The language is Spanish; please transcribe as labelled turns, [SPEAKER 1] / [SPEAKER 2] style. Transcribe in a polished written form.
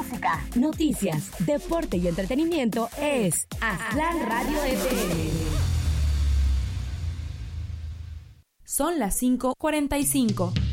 [SPEAKER 1] música, noticias, deporte y entretenimiento es Aztlán Radio FM.
[SPEAKER 2] Son las 5:45.